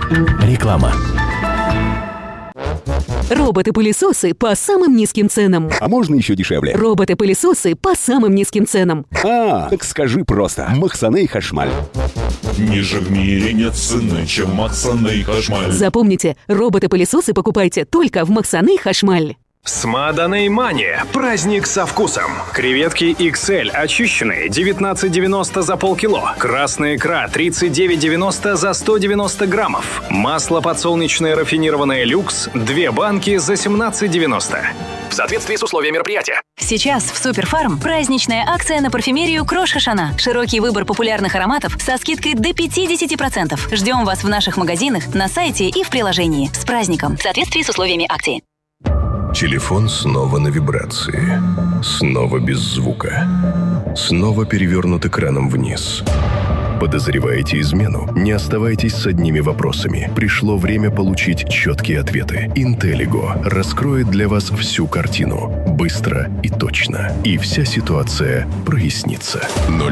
Реклама. Роботы-пылесосы по самым низким ценам. А можно еще дешевле? Роботы-пылесосы по самым низким ценам. Так скажи просто. Махсаны Хашмаль. Ниже в мире нет цены, чем Махсаны Хашмаль. Запомните, роботы-пылесосы покупайте только в Махсаны Хашмаль. Смаданей Мания. Праздник со вкусом. Креветки XL очищенные 19,90 за полкило. Красная икра 39,90 за 190 граммов. Масло подсолнечное рафинированное люкс 2 банки за 17,90. В соответствии с условиями мероприятия. Сейчас в Суперфарм праздничная акция на парфюмерию Крош Хашана. Широкий выбор популярных ароматов со скидкой до 50%. Ждем вас в наших магазинах, на сайте и в приложении. С праздником. В соответствии с условиями акции. Телефон снова на вибрации. Снова без звука. Снова перевернут экраном вниз. Подозреваете измену? Не оставайтесь с одними вопросами. Пришло время получить четкие ответы. Intelligo раскроет для вас всю картину. Быстро и точно. И вся ситуация прояснится.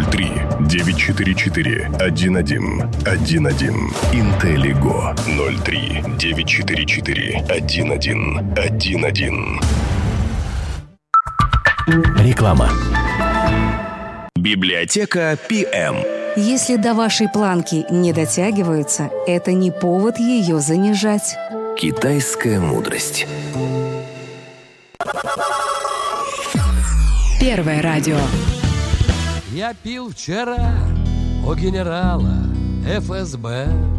03-944-11-11. Intelligo. 03-944-11-11. Реклама. Библиотека ПМ. Если до вашей планки не дотягиваются, это не повод ее занижать. Китайская мудрость. Первое радио. Я пил вчера у генерала ФСБ.